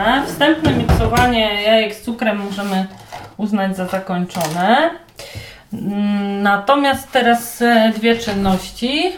Dobrze, wstępne miksowanie jajek z cukrem możemy uznać za zakończone. Natomiast teraz dwie czynności.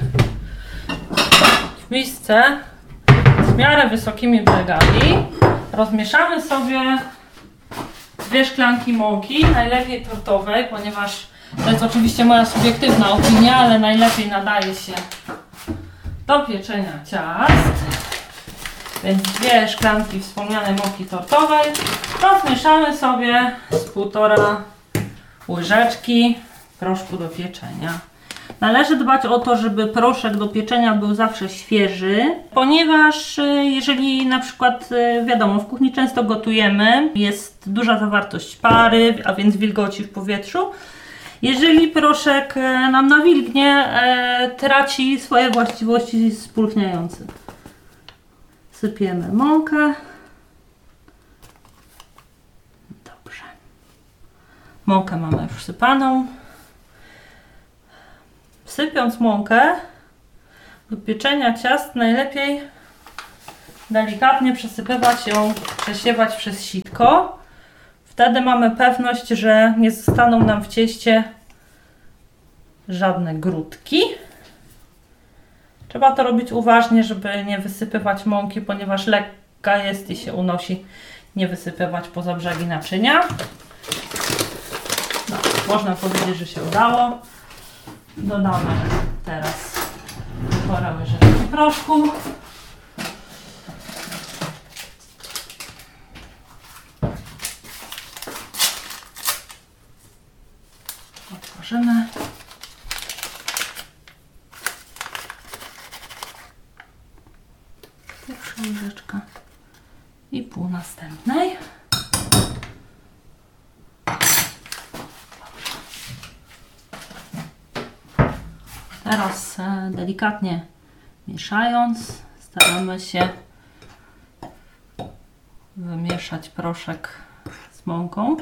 W misce z miarę wysokimi brzegami rozmieszamy sobie 2 szklanki mąki, najlepiej tortowej, ponieważ to jest oczywiście moja subiektywna opinia, ale najlepiej nadaje się do pieczenia ciast. Więc 2 szklanki wspomnianej mąki tortowej rozmieszamy sobie z 1,5 łyżeczki proszku do pieczenia. Należy dbać o to, żeby proszek do pieczenia był zawsze świeży, ponieważ jeżeli na przykład, wiadomo, w kuchni często gotujemy, jest duża zawartość pary, a więc wilgoci w powietrzu. Jeżeli proszek nam nawilgnie, traci swoje właściwości spulchniające. Sypiemy mąkę. Dobrze. Mąkę mamy już sypaną. Sypiąc mąkę do pieczenia ciast najlepiej delikatnie przesypywać ją, przesiewać przez sitko. Wtedy mamy pewność, że nie zostaną nam w cieście żadne grudki. Trzeba to robić uważnie, żeby nie wysypywać mąki, ponieważ lekka jest i się unosi. Nie wysypywać poza brzegi naczynia. No, można powiedzieć, że się udało. Dodamy teraz parę łyżeczek proszku. Otworzymy. Pierwsza łyżeczka i pół następnej. Teraz delikatnie mieszając, staramy się wymieszać proszek z mąką.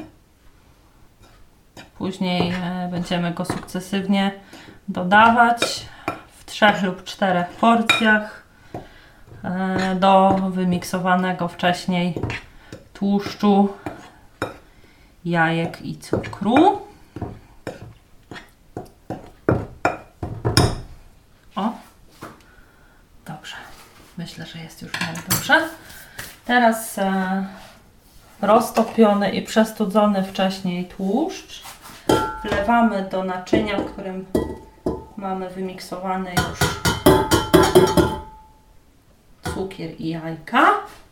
Później będziemy go sukcesywnie dodawać w 3 lub 4 porcjach do wymiksowanego wcześniej tłuszczu, jajek i cukru. O, dobrze. Myślę, że jest już w miarę dobrze. Teraz roztopiony i przestudzony wcześniej tłuszcz wlewamy do naczynia, w którym mamy wymiksowany już cukier i jajka.